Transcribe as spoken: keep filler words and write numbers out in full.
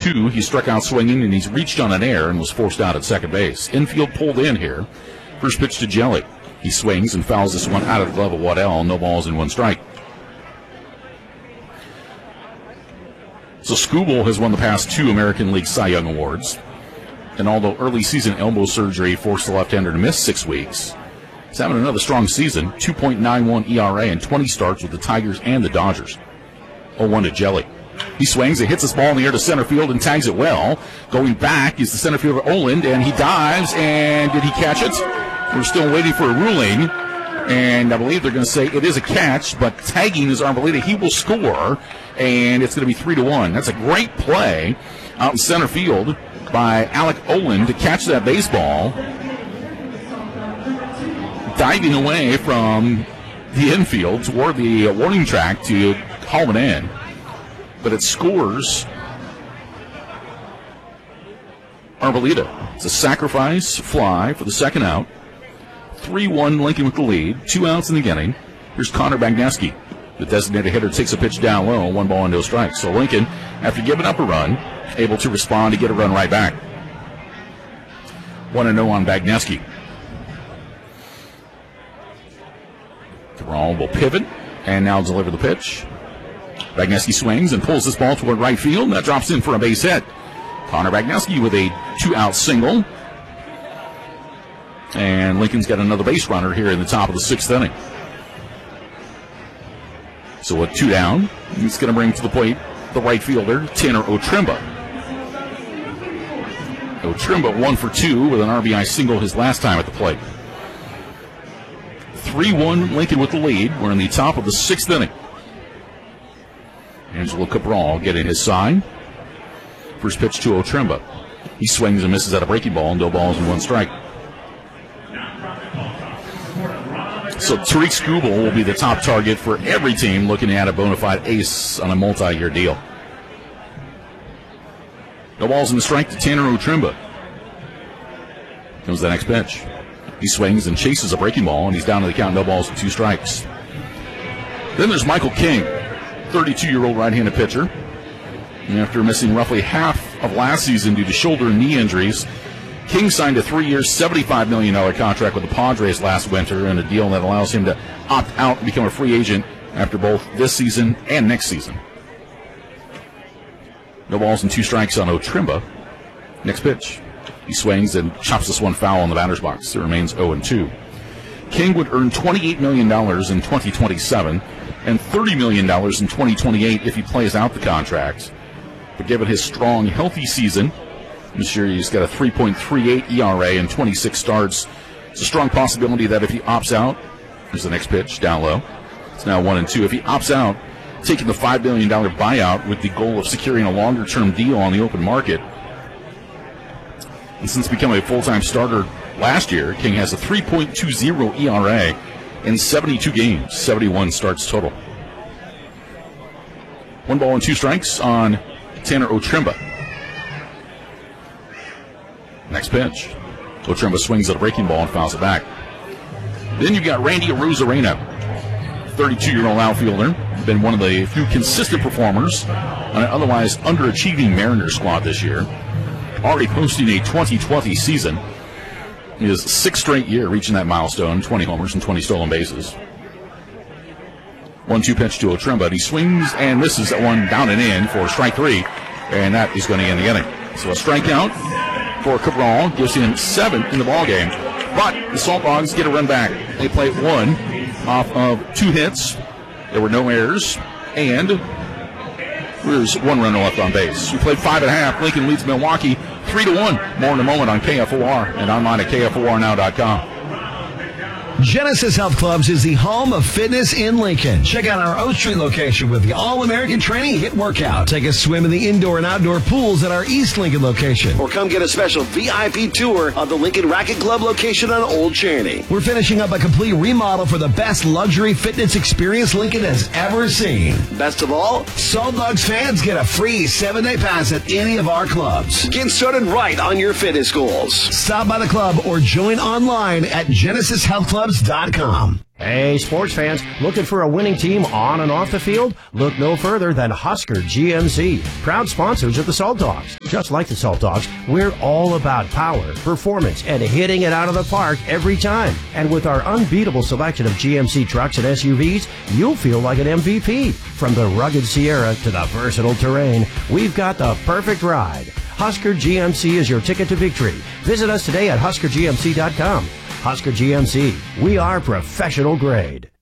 two. He struck out swinging, and he's reached on an error and was forced out at second base. Infield pulled in here. First pitch to Jelly. He swings and fouls this one out of the glove of Waddell. No balls and one strike. So Skubal has won the past two American League Cy Young Awards. And although early season elbow surgery forced the left-hander to miss six weeks, he's having another strong season. two point nine one E R A and twenty starts with the Tigers and the Dodgers. oh one to Jelly. He swings, he hits this ball in the air to center field and tags it well. Going back is the center fielder Oland, and he dives, and did he catch it? We're still waiting for a ruling, and I believe they're going to say it is a catch, but tagging is Arboleda. He will score, and it's going to be three to one. That's a great play out in center field by Alec Oland to catch that baseball, diving away from the infield toward the warning track to haul it in. But it scores Arboleda. It's a sacrifice fly for the second out. three one Lincoln with the lead. Two outs in the inning. Here's Connor Bagneski. The designated hitter takes a pitch down low. One ball and no strikes. So Lincoln, after giving up a run, able to respond to get a run right back. one and oh on Bagneski. Cabral will pivot and now deliver the pitch. Bagneski swings and pulls this ball toward right field, and that drops in for a base hit. Connor Bagneski with a two-out single. And Lincoln's got another base runner here in the top of the sixth inning. So with two down, he's going to bring to the plate the right fielder, Tanner Otrimba. Otrimba one for two with an R B I single his last time at the plate. three one Lincoln with the lead. We're in the top of the sixth inning. Angelo Cabral getting his sign. First pitch to Otrimba. He swings and misses at a breaking ball, no balls and one strike. So Tariq Skubal will be the top target for every team looking at a bona fide ace on a multi-year deal. No balls and a strike to Tanner Otrimba. Comes the next pitch. He swings and chases a breaking ball, and he's down to the count, no balls and two strikes. Then there's Michael King, thirty-two-year-old right-handed pitcher. And after missing roughly half of last season due to shoulder and knee injuries, King signed a three-year, seventy-five million dollars contract with the Padres last winter, and a deal that allows him to opt out and become a free agent after both this season and next season. No balls and two strikes on Otrimba. Next pitch. He swings and chops this one foul on the batter's box. It remains oh and two. King would earn twenty-eight million dollars in twenty twenty-seven and thirty million dollars in twenty twenty-eight if he plays out the contract. But given his strong, healthy season, this year he's got a three point three eight E R A and twenty-six starts. It's a strong possibility that if he opts out, here's the next pitch, down low. It's now one and two. If he opts out, taking the five billion dollars buyout with the goal of securing a longer-term deal on the open market. And since becoming a full-time starter last year, King has a three point two oh E R A in seventy-two games, seventy-one starts total. One ball and two strikes on Tanner Otrimba. Next pitch. Otrimba swings at a breaking ball and fouls it back. Then you've got Randy Arozarena, thirty-two-year-old outfielder. Been one of the few consistent performers on an otherwise underachieving Mariners squad this year. Already posting a twenty twenty season. His sixth straight year reaching that milestone, twenty homers and twenty stolen bases. one two pitch to Otrimba. And he swings and misses that one down and in for strike three. And that is going to end the inning. So a strikeout for Cabral gives him seven in the ballgame. But the Salt Dogs get a run back. They play one off of two hits. There were no errors. And there's one runner left on base. We played five and a half. Lincoln leads Milwaukee three to one. More in a moment on K F O R and online at K F O R now dot com. Genesis Health Clubs is the home of fitness in Lincoln. Check out our O Street location with the All-American Training Hit Workout. Take a swim in the indoor and outdoor pools at our East Lincoln location. Or come get a special V I P tour of the Lincoln Racket Club location on Old Charity. We're finishing up a complete remodel for the best luxury fitness experience Lincoln has ever seen. Best of all, Salt Dogs fans get a free seven-day pass at any of our clubs. Get started right on your fitness goals. Stop by the club or join online at genesis health clubs dot com. Hey, sports fans, looking for a winning team on and off the field? Look no further than Husker G M C, proud sponsors of the Salt Dogs. Just like the Salt Dogs, we're all about power, performance, and hitting it out of the park every time. And with our unbeatable selection of G M C trucks and S U Vs, you'll feel like an M V P. From the rugged Sierra to the versatile Terrain, we've got the perfect ride. Husker G M C is your ticket to victory. Visit us today at husker g m c dot com. Husker G M C, we are professional grade.